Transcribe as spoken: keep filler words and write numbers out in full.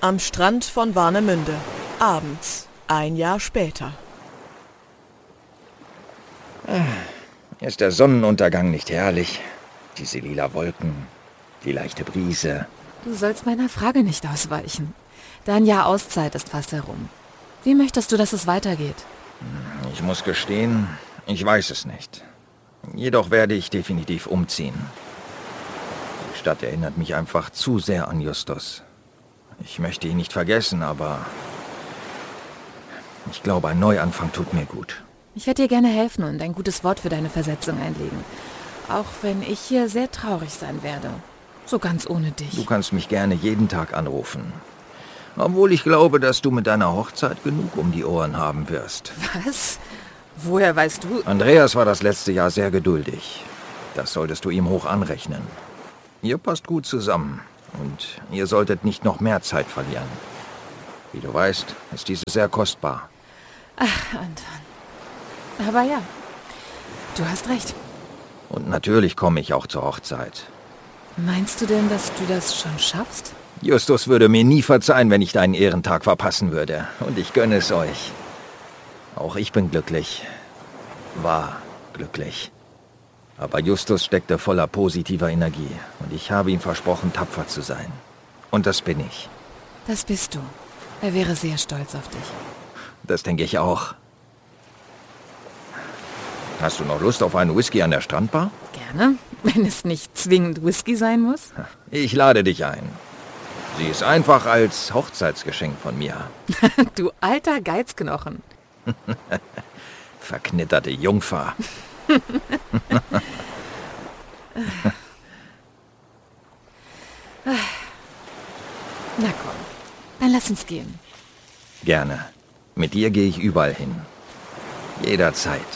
Am Strand von Warnemünde. Abends. Ein Jahr später. Ist der Sonnenuntergang nicht herrlich? Diese lila Wolken, die leichte Brise. Du sollst meiner Frage nicht ausweichen. Dein Jahr Auszeit ist fast herum. Wie möchtest du, dass es weitergeht? Ich muss gestehen, ich weiß es nicht. Jedoch werde ich definitiv umziehen. Die Stadt erinnert mich einfach zu sehr an Justus. Ich möchte ihn nicht vergessen, aber ich glaube, ein Neuanfang tut mir gut. Ich werde dir gerne helfen und ein gutes Wort für deine Versetzung einlegen. Auch wenn ich hier sehr traurig sein werde. So ganz ohne dich. Du kannst mich gerne jeden Tag anrufen. Obwohl ich glaube, dass du mit deiner Hochzeit genug um die Ohren haben wirst. Was? Woher weißt du? Andreas war das letzte Jahr sehr geduldig. Das solltest du ihm hoch anrechnen. Ihr passt gut zusammen und ihr solltet nicht noch mehr Zeit verlieren. Wie du weißt, ist diese sehr kostbar. Ach, Anton. Aber ja, du hast recht. Und natürlich komme ich auch zur Hochzeit. Meinst du denn, dass du das schon schaffst? Justus würde mir nie verzeihen, wenn ich deinen Ehrentag verpassen würde. Und ich gönne es euch. Auch ich bin glücklich. War glücklich. Aber Justus steckte voller positiver Energie. Und ich habe ihm versprochen, tapfer zu sein. Und das bin ich. Das bist du. Er wäre sehr stolz auf dich. Das denke ich auch. Hast du noch Lust auf einen Whisky an der Strandbar? Gerne, wenn es nicht zwingend Whisky sein muss. Ich lade dich ein. Sie ist einfach als Hochzeitsgeschenk von mir. Du alter Geizknochen. Verknitterte Jungfer. Na komm, dann lass uns gehen. Gerne. Mit dir gehe ich überall hin. Jederzeit.